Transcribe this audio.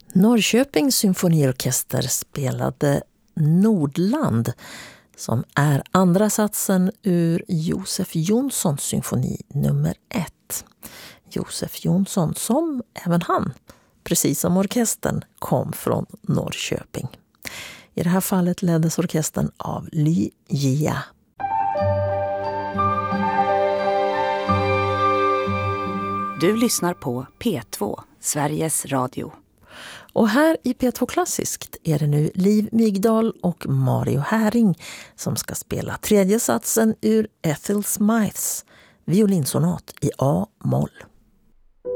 Norrköpings symfoniorkester spelade Nordland, som är andra satsen ur Josef Jonssons symfoni nummer 1. Josef Jonsson, som även han, precis som orkestern, kom från Norrköping. I det här fallet leddes orkestern av Ly Jia. Du lyssnar på P2, Sveriges Radio. Och här i P2 Klassiskt är det nu Liv Mygdal och Mario Häring som ska spela tredje satsen ur Ethel Smythes violinsonat i A-moll.